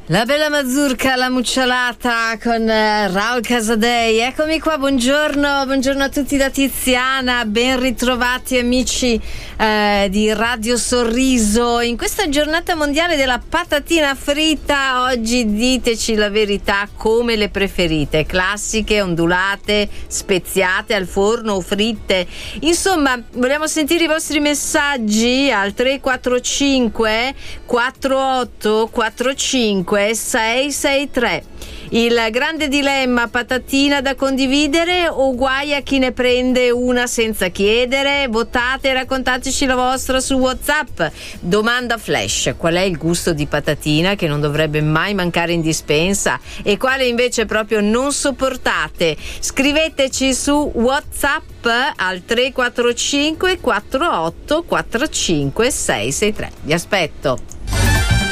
La bella mazurka, la mucciolata con Raul Casadei. Eccomi qua, buongiorno a tutti da Tiziana, ben ritrovati amici di Radio Sorriso. In questa giornata mondiale della patatina fritta, oggi diteci la verità, come le preferite? Classiche, ondulate, speziate al forno o fritte? Insomma, vogliamo sentire i vostri messaggi al 345 48 45 663. Il grande dilemma: patatina da condividere o guai a chi ne prende una senza chiedere? Votate e raccontateci la vostra su WhatsApp. Domanda flash: qual è il gusto di patatina che non dovrebbe mai mancare in dispensa e quale invece proprio non sopportate? Scriveteci su WhatsApp al 345 48 45 663. Vi aspetto.